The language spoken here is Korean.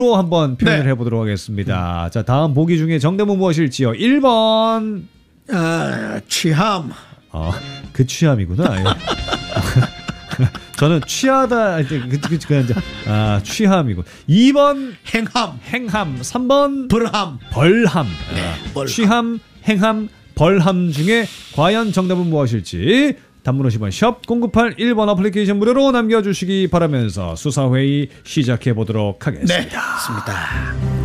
로 한번 표현을 해보도록 하겠습니다. 자, 다음 보기 중에 정답은 무엇일지요? 1번. 취함. 그 취함이구나. 예. 저는 취하다. 취함이고. 2번. 행함. 3번. 벌함. 네, 벌함. 취함, 행함, 벌함 중에 과연 정답은 무엇일지 단문 50원 샵 098 1번 어플리케이션 무료로 남겨주시기 바라면서 수사회의 시작해보도록 하겠습니다. 네, 맞습니다.